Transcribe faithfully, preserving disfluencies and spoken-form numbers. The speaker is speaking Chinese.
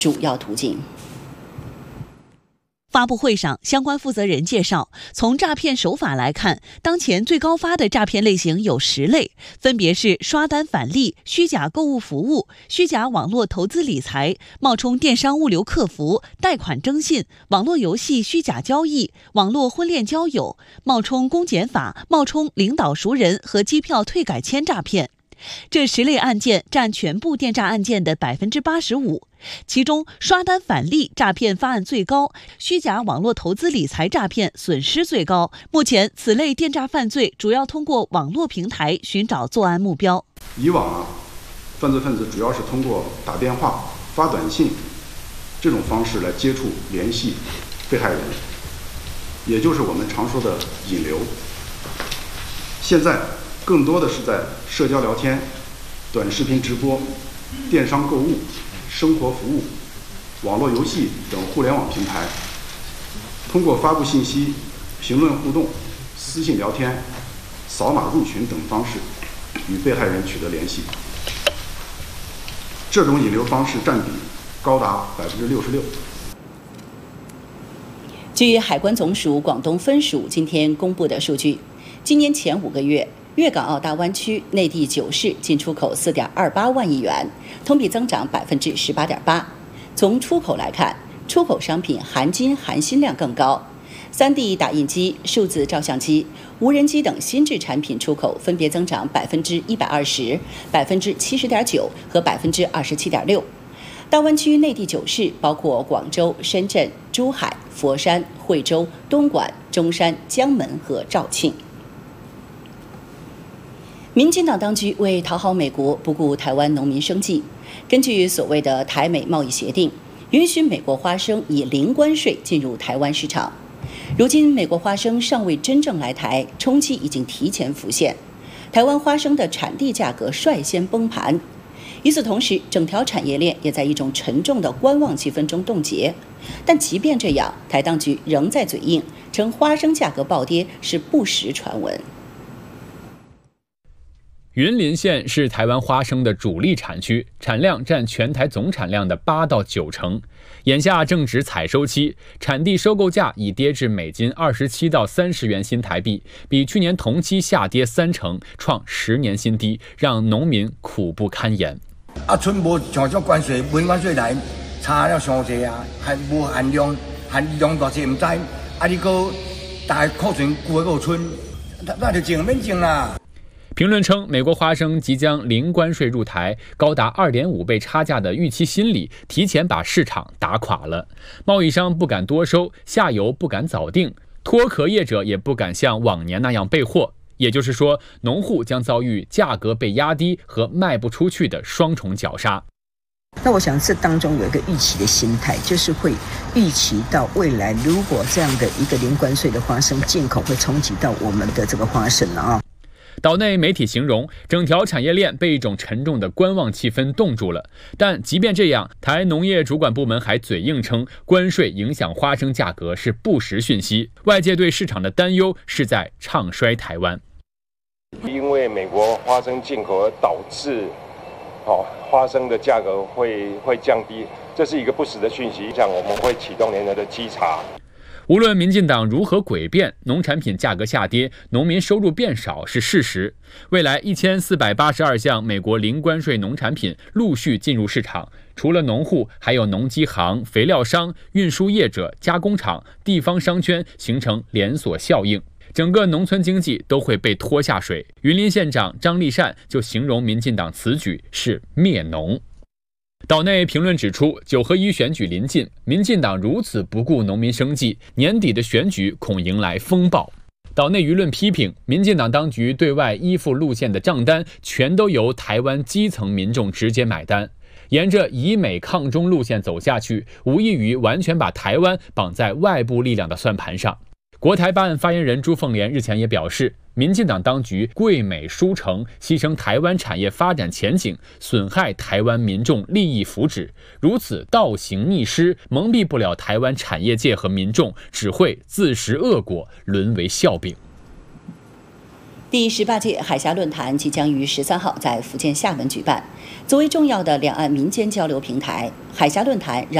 主要途径。 发布会上，相关负责人介绍，从诈骗手法来看，当前最高发的诈骗类型有十类，分别是刷单返利、虚假购物服务、虚假网络投资理财、冒充电商物流客服、贷款征信、网络游戏虚假交易、网络婚恋交友、冒充公检法、冒充领导熟人和机票退改签诈骗。这十类案件占全部电诈案件的百分之八十五，其中刷单返利诈骗发案最高，虚假网络投资理财诈骗损失最高。目前，此类电诈犯罪主要通过网络平台寻找作案目标。 以往啊，犯罪分子主要是通过打电话、发短信这种方式来接触联系被害人，也就是我们常说的引流。现在更多的是在社交聊天、短视频直播、电商购物、生活服务、网络游戏等互联网平台，通过发布信息、评论互动、私信聊天、扫码入群等方式与被害人取得联系。这种引流方式占比高达百分之六十六。 据海关总署广东分署今天公布的数据，今年前五个月，粤港澳大湾区内地九市进出口四点二八万亿元，同比增长百分之十八点八。从出口来看，出口商品含金含锌量更高，三 D 打印机、数字照相机、无人机等新质产品出口分别增长百分之一百二十、百分之七十点九和百分之二十七点六。大湾区内地九市包括广州、深圳、珠海、佛山、惠州、东莞、中山、江门和肇庆。民进党当局为讨好美国，不顾台湾农民生计。根据所谓的台美贸易协定，允许美国花生以零关税进入台湾市场。如今，美国花生尚未真正来台，冲击已经提前浮现，台湾花生的产地价格率先崩盘。与此同时，整条产业链也在一种沉重的观望气氛中冻结。但即便这样，台当局仍在嘴硬，称花生价格暴跌是不实传闻。 云林县是台湾花生的主力产区，产量占全台总产量的八到九成。眼下正值采收期，产地收购价已跌至每斤二十七到三十元新台币，比去年同期下跌三成，创十年新低，让农民苦不堪言。 啊，村无像种关税、文关税来差了伤济啊，还无限量，限量大济唔知，啊你个大库存几个村，那就净免净啦。 评论称，美国花生即将零关税入台，高达 二点五倍差价的预期心理提前把市场打垮了。贸易商不敢多收，下游不敢早定，脱壳业者也不敢像往年那样备货。也就是说，农户将遭遇价格被压低和卖不出去的双重绞杀。 那我想这当中有一个预期的心态，就是会预期到未来如果这样的一个零关税的花生进口会冲击到我们的这个花生了啊。 岛内媒体形容，整条产业链被一种沉重的观望气氛冻住了。但即便这样，台农业主管部门还嘴硬称，关税影响花生价格是不实讯息。外界对市场的担忧是在唱衰台湾。 因为美国花生进口而导致，哦，花生的价格会会降低，这是一个不实的讯息。这样我们会启动联合的稽查。 无论民进党如何诡辩，农产品价格下跌，农民收入变少是事实。未来一千四百八十二项美国零关税农产品陆续进入市场，除了农户，还有农机行、肥料商、运输业者、加工厂、地方商圈，形成连锁效应。整个农村经济都会被拖下水。云林县长张立善就形容民进党此举是灭农。岛内评论指出，九合一选举临近，民进党如此不顾农民生计，年底的选举恐迎来风暴。岛内舆论批评，民进党当局对外依附路线的账单，全都由台湾基层民众直接买单。沿着以美抗中路线走下去，无异于完全把台湾绑在外部力量的算盘上。国台办发言人朱凤莲日前也表示，民进党当局贵美输诚，牺牲台湾产业发展前景，损害台湾民众利益福祉，如此倒行逆施，蒙蔽不了台湾产业界和民众，只会自食恶果，沦为笑柄。 第十八届海峡论坛即将于十三号在福建厦门举办。作为重要的两岸民间交流平台，海峡论坛让